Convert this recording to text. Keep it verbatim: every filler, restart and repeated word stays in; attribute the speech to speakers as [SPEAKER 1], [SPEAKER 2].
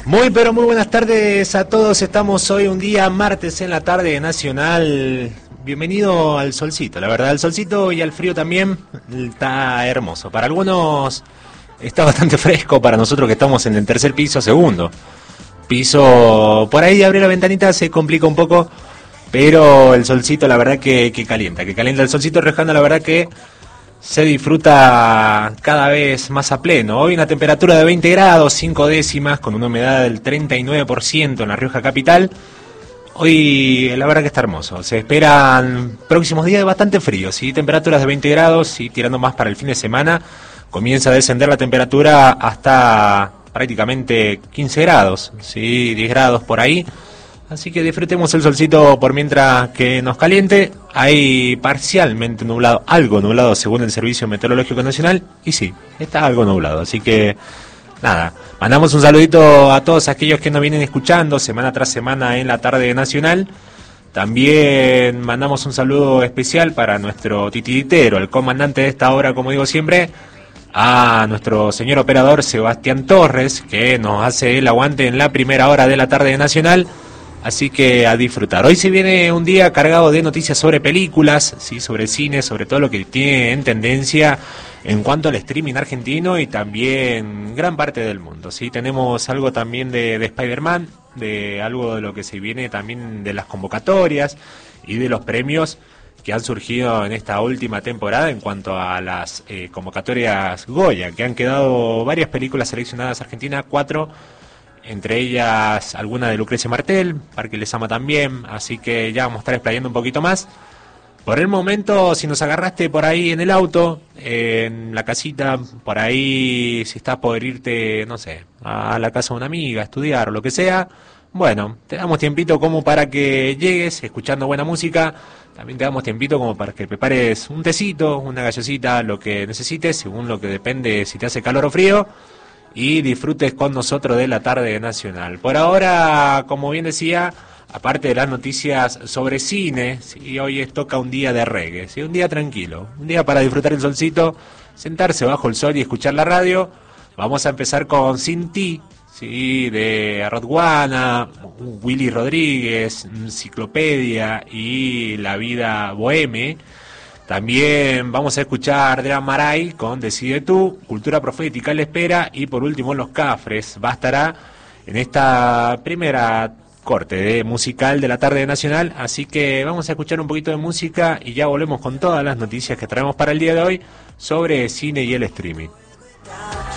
[SPEAKER 1] Muy pero muy buenas tardes a todos. Estamos hoy un día martes en la tarde nacional. Bienvenido al solcito, la verdad, al solcito y al frío también. Está hermoso. Para algunos está bastante fresco, para nosotros que estamos en el tercer piso, segundo piso. Por ahí abrir la ventanita se complica un poco, pero el solcito la verdad que, que calienta, que calienta el solcito riojano, la verdad que se disfruta cada vez más a pleno. Hoy una temperatura de veinte grados, cinco décimas, con una humedad del treinta y nueve por ciento en La Rioja capital. Hoy la verdad que está hermoso. Se esperan próximos días bastante fríos, ¿sí? Temperaturas de veinte grados y tirando más para el fin de semana. Comienza a descender la temperatura hasta prácticamente quince grados, ¿sí? diez grados por ahí. Así que disfrutemos el solcito por mientras que nos caliente. Hay parcialmente nublado, algo nublado según el Servicio Meteorológico Nacional. Y sí, está algo nublado. Así que nada, mandamos un saludito a todos aquellos que nos vienen escuchando semana tras semana en la tarde nacional. También mandamos un saludo especial para nuestro titiritero, el comandante de esta hora, como digo siempre, a nuestro señor operador Sebastián Torres, que nos hace el aguante en la primera hora de la tarde nacional. Así que a disfrutar. Hoy se viene un día cargado de noticias sobre películas, sí, sobre cine, sobre todo lo que tiene en tendencia en cuanto al streaming argentino y también gran parte del mundo. Sí, tenemos algo también de, de Spider-Man, de algo de lo que se viene también de las convocatorias y de los premios que han surgido en esta última temporada en cuanto a las eh, convocatorias Goya, que han quedado varias películas seleccionadas argentinas, cuatro. Entre ellas alguna de Lucrecia Martel, Parque Lezama también, así que ya vamos a estar explayando un poquito más. Por el momento, si nos agarraste por ahí en el auto, en la casita, por ahí si estás por irte, no sé, a la casa de una amiga, a estudiar o lo que sea, bueno, te damos tiempito como para que llegues escuchando buena música. También te damos tiempito como para que prepares un tecito, una gaseosita, lo que necesites, según lo que depende si te hace calor o frío. Y disfrutes con nosotros de la tarde nacional. Por ahora, como bien decía, aparte de las noticias sobre cine, ¿sí? Hoy es toca un día de reggae, ¿sí? Un día tranquilo, un día para disfrutar el solcito, sentarse bajo el sol y escuchar la radio. Vamos a empezar con Sin Ti, ¿sí? De Rodwana, Willy Rodríguez, Enciclopedia y La Vida Boheme. También vamos a escuchar Drea Maray con Decide Tú, Cultura Profética la Espera y por último Los Cafres. Bastará en esta primera corte de musical de la tarde nacional, así que vamos a escuchar un poquito de música y ya volvemos con todas las noticias que traemos para el día de hoy sobre cine y el streaming.